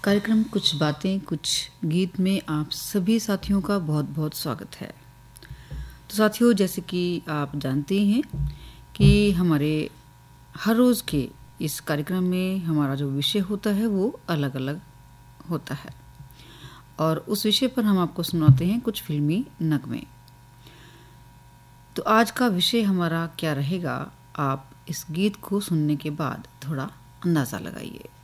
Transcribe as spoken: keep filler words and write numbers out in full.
कार्यक्रम कुछ बातें कुछ गीत में आप सभी साथियों का बहुत बहुत स्वागत है। तो साथियों, जैसे कि आप जानते हैं कि हमारे हर रोज़ के इस कार्यक्रम में हमारा जो विषय होता है वो अलग अलग होता है और उस विषय पर हम आपको सुनाते हैं कुछ फिल्मी नगमे। तो आज का विषय हमारा क्या रहेगा, आप इस गीत को सुनने के बाद थोड़ा अंदाज़ा लगाइए।